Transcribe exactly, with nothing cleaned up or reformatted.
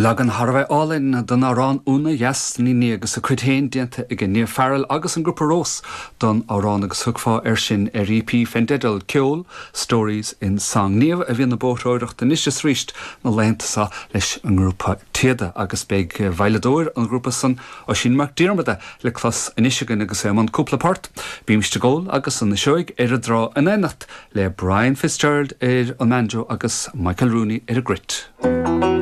Lagan Harvey Allin don arán una yes ní ní agus a cuitéin dianta ag níor fearil agus an grúpa rós don arán agus thugfá ar sin ar E P Fendedal Ceol Stories in Song. Níomh a bhíon na bóthróireacht den isise sríist na léntasa leis an grúpa tíada agus beag bhailedóir an grúpa san ó sin mar díormada le clas inisisigan agus é man cúpla part. Bímiste gól agus an na seoig ar a drá an énacht le Brian Fitzgerald ar an Manjo agus Michael Rooney ar a grit.